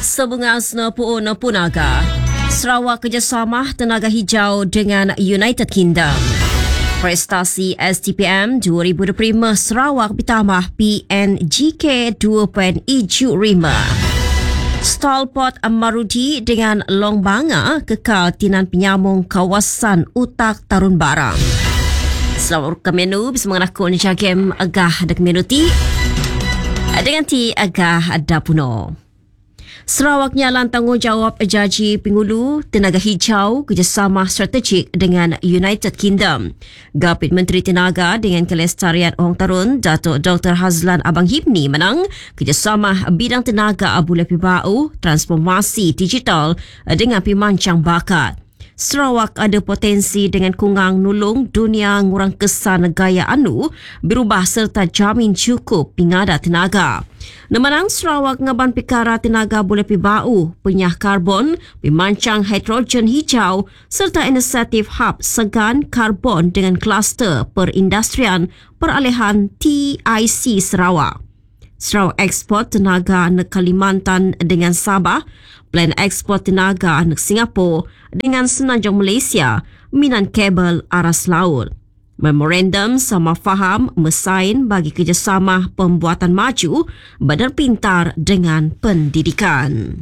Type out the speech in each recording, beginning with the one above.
Sebunga Senapuun Punaga, Sarawak kerjasama tenaga hijau dengan United Kingdom. Prestasi STPM 2025 Sarawak bertambah PNGK 2.75. Stolpot Marudi dengan Long Banga kekal tinan penyambung kawasan utak tarun barang. Selamat menu bersama aku ni jagem agah dak menuti dengan ti agah dapuno. Sarawak nyalan tanggungjawab Jaji Pengulu Tenaga Hijau kerjasama strategik dengan United Kingdom. Gapit Menteri Tenaga dengan Kelestarian Orang Tarun Datuk Dr. Hazlan Abang Hibni menang kerjasama bidang tenaga abu lebih bau transformasi digital dengan pimancang bakat. Sarawak ada potensi dengan kungang nulung dunia ngurang kesan gaya anu berubah serta jamin cukup pingada tenaga. Nemanang Sarawak ngaban pikara tenaga boleh pibau, penyah karbon, pimancang hidrogen hijau serta inisiatif hub segan karbon dengan kluster perindustrian peralihan TIC Sarawak. Sarawak ekspor tenaga ke Kalimantan dengan Sabah, plan ekspor tenaga ke Singapura dengan Semenanjung Malaysia, minan kabel aras laut. Memorandum sama faham mesain bagi kerjasama pembuatan maju Badan Pintar dengan pendidikan.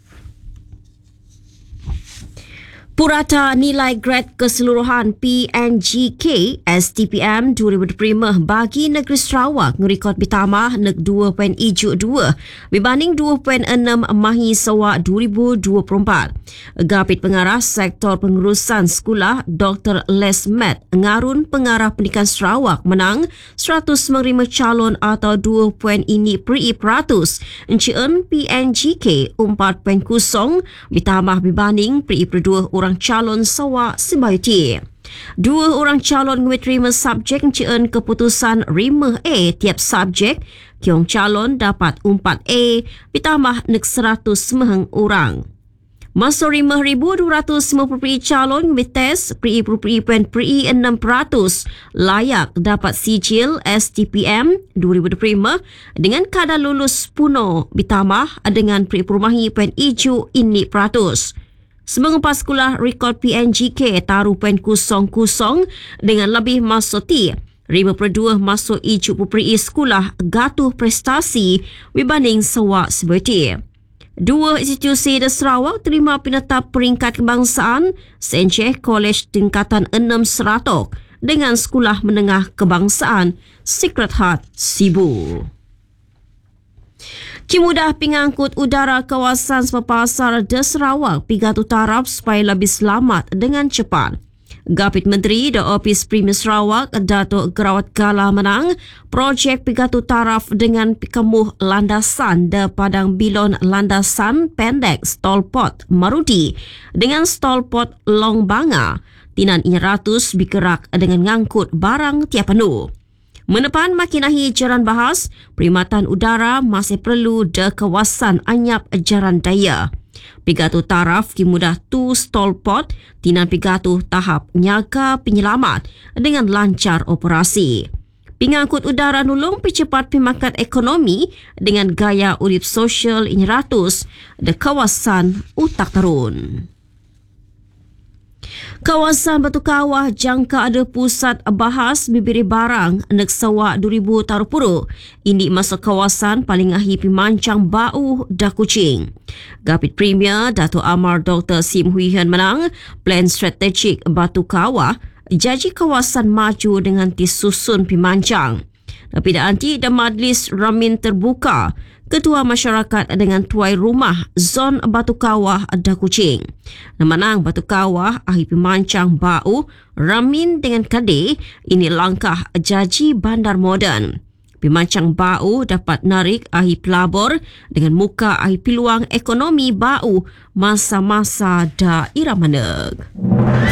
Purata nilai grad keseluruhan PNGK STPM 2025 bagi negeri Sarawak ngerekod bertambah nek 2.72 berbanding 2.6 Mahi Sawak 2024. Gapit pengarah sektor pengurusan sekolah Dr. Les Matt ngarun pengarah pendidikan Sarawak menang 105 calon atau 2.ini %. Encien PNGK 4.0 bertambah berbanding %2 orang calon sawak sembayuti. 2 orang calon terima subjek encien keputusan 5A tiap subjek. Kiong calon dapat 4A ditambah nek 100 meheng orang. Masuk 5,250 calon betes PI 6% layak dapat sijil STPM 2025 dengan kadar lulus puno ditambah dengan perumahi ijo ini %. Semengapa sekolah rekod PNGK taruh 0.00 dengan lebih masuk 5.2 masuk ijo PI sekolah gatuh prestasi berbanding sawak seperti. 2 institusi di Sarawak terima penetap peringkat kebangsaan Senceh College tingkatan 6 Seratok dengan Sekolah Menengah Kebangsaan Secret Heart Sibu. Kimudah pengangkut udara kawasan sepapasar di Sarawak pigatu taraf supaya lebih selamat dengan cepat. Gapit Menteri di Opis Premier Sarawak Datuk Gerawat Gala menang projek pigatu taraf dengan pikemuh landasan di Padang Bilon landasan pendek Stolpot Marudi dengan Stolpot Long Banga tinan 100 bergerak dengan ngangkut barang tiap penuh. Menepan makinahi jaran bahas, perkhidmatan udara masih perlu di kawasan anyap jaran daya. Pigatu taraf kimudah tu Stolpot tinan pigatu tahap nyaga penyelamat dengan lancar operasi. Pengangkut udara nulung percepat pemakat ekonomi dengan gaya urip sosial 100 di kawasan utak tarun. Kawasan Batu Kawah jangka ada pusat bahas bibiri barang nek sawak 2000 tarupuru. Ini masuk kawasan paling ahi pimancang bau dah kucing. Gapit Premier Dato' Amar Dr. Sim Hui Hian menang plan strategik Batu Kawah jaji kawasan maju dengan disusun pimancang. Tapi dah anti dan majlis ramin terbuka Ketua Masyarakat dengan tuai rumah zon Batu Kawah dah kucing. Menang Batu Kawah ahi pimancang bau ramin dengan kade ini langkah jaji bandar moden. Pimancang bau dapat narik ahi pelabur dengan muka ahi peluang ekonomi bau masa-masa daerah maneg.